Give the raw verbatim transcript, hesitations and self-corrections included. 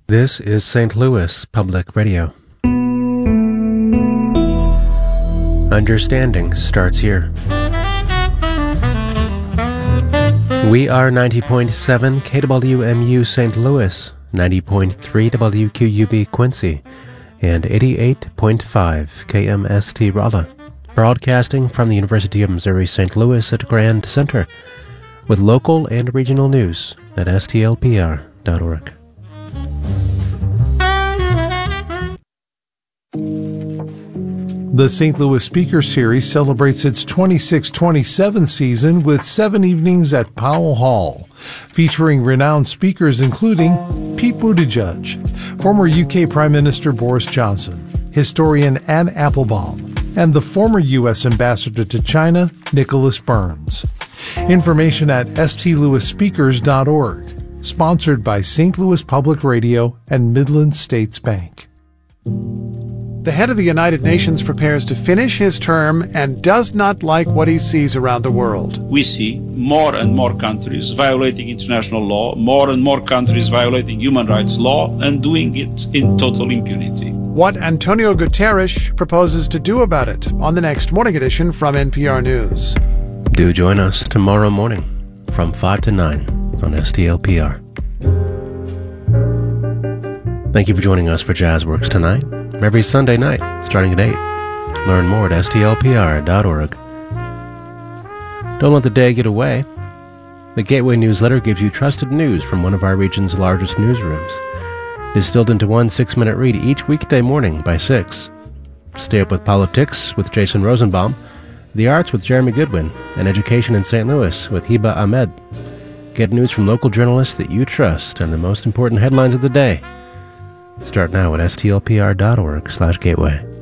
This is Saint Louis Public Radio. Understanding starts here. We are ninety point seven K W M U Saint Louis, ninety point three W Q U B Quincy, and eighty-eight point five K M S T Rolla, broadcasting from the University of Missouri Saint Louis at Grand Center, with local and regional news at S T L P R dot org. The Saint Louis Speaker Series celebrates its twenty-six twenty-seven season with seven evenings at Powell Hall, featuring renowned speakers including Pete Buttigieg, former U K Prime Minister Boris Johnson, historian Anne Applebaum, and the former U S Ambassador to China, Nicholas Burns. Information at S T Louis speakers dot org, sponsored by Saint Louis Public Radio and Midland States Bank. The head of the United Nations prepares to finish his term and does not like what he sees around the world. We see more and more countries violating international law, more and more countries violating human rights law, and doing it in total impunity. What Antonio Guterres proposes to do about it on the next Morning Edition from N P R News. Do join us tomorrow morning from five to nine on S T L P R. Thank you for joining us for Jazzworks tonight, every Sunday night, starting at eight. Learn more at S T L P R dot org. Don't let the day get away. The Gateway newsletter gives you trusted news from one of our region's largest newsrooms, distilled into one six-minute read each weekday morning by six. Stay up with politics with Jason Rosenbaum, the arts with Jeremy Goodwin, and education in Saint Louis with Hiba Ahmed. Get news from local journalists that you trust and the most important headlines of the day. Start now at S T L P R dot org slash gateway.